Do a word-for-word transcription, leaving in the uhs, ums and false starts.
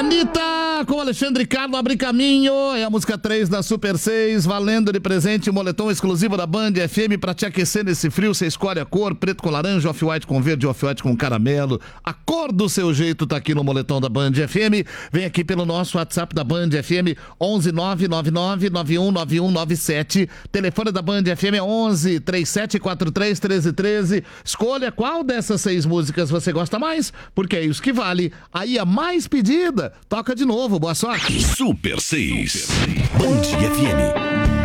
Anitta com Alexandre Carlos, Abre Caminho. É a música três da Super seis, valendo de presente um moletom exclusivo da Band F M pra te aquecer nesse frio. Você escolhe a cor, preto com laranja, off-white com verde, off-white com caramelo. A cor do seu jeito tá aqui no moletom da Band F M. Vem aqui pelo nosso WhatsApp da Band F M, onze nove nove nove nove um nove um nove sete. Telefone da Band F M é onze, trinta e sete quarenta e três, treze treze. Escolha qual dessas seis músicas você gosta mais, porque é isso que vale. Aí a mais pedida, toca de novo. Boa sorte. Super seis. Band F M.